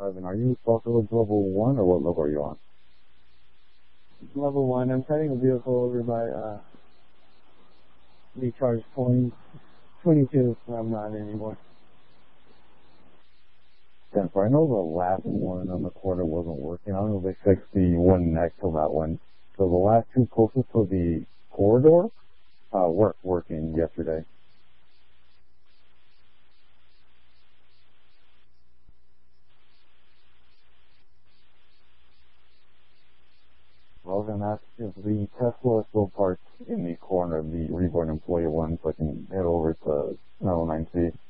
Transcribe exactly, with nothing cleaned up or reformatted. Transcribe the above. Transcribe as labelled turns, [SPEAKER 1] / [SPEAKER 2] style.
[SPEAKER 1] eleven. Are you Buffalo level one or what level are you on?
[SPEAKER 2] Level one. I'm carrying a vehicle over by uh, recharge point twenty-two. I'm not anymore.
[SPEAKER 1] ten four. I know the last one on the corner wasn't working. I don't know if they fixed the one next to that one. So the last two closest to the corridor uh, weren't working yesterday. I was going to ask if the Tesla is still parked in the corner of the Reborn Employee one so I can head over to nine oh nine C.